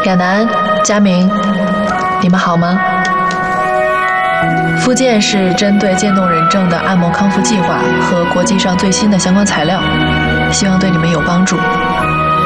亚楠、佳明，你们好吗？复健是针对渐冻人症的按摩康复计划和国际上最新的相关材料，希望对你们有帮助。